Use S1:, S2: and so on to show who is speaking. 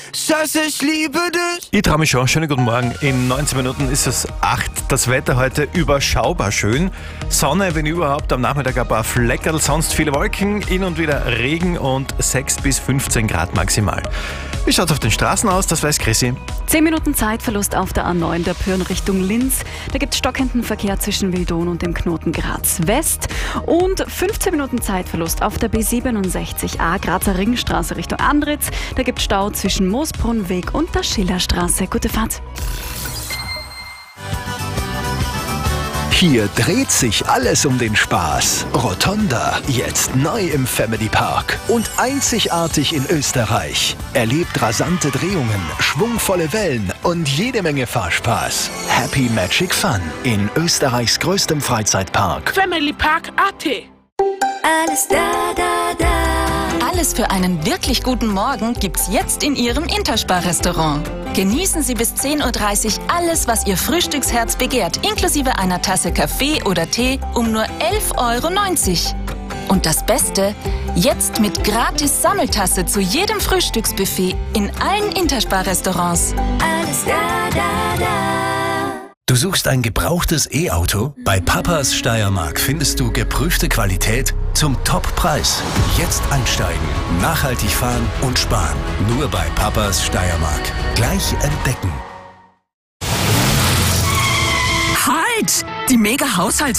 S1: Schatz, ich liebe dich.
S2: Ich traue mich schon. Schönen guten Morgen. In 19 Minuten ist es 8. Das Wetter heute überschaubar schön. Sonne, wenn überhaupt, am Nachmittag ein paar Fleckerl, sonst viele Wolken, hin und wieder Regen und 6 bis 15 Grad maximal. Wie schaut es auf den Straßen aus? Das weiß Chrissy.
S3: 10 Minuten Zeitverlust auf der A9 der Pyhrn Richtung Linz. Da gibt es stockenden Verkehr zwischen Wildon und dem Knoten Graz West. Und 15 Minuten Zeitverlust auf der B67a Grazer Ringstraße Richtung Andritz. Da gibt es Stau zwischen Moosbrunnweg und der Schillerstraße. Gute Fahrt.
S4: Hier dreht sich alles um den Spaß. Rotonda, jetzt neu im Family Park und einzigartig in Österreich. Erlebt rasante Drehungen, schwungvolle Wellen und jede Menge Fahrspaß. Happy Magic Fun in Österreichs größtem Freizeitpark.
S5: Family Park AT.
S6: Alles da, da, da.
S7: Alles für einen wirklich guten Morgen gibt's jetzt in Ihrem Interspar-Restaurant. Genießen Sie bis 10.30 Uhr alles, was Ihr Frühstücksherz begehrt, inklusive einer Tasse Kaffee oder Tee um nur 11,90 €. Und das Beste, jetzt mit gratis Sammeltasse zu jedem Frühstücksbuffet in allen Interspar-Restaurants.
S6: Alles da, da, da.
S4: Du suchst ein gebrauchtes E-Auto? Bei Papas Steiermark findest du geprüfte Qualität zum Top-Preis. Jetzt einsteigen, nachhaltig fahren und sparen. Nur bei Papas Steiermark. Gleich entdecken.
S8: Halt! Die Mega-Haushalts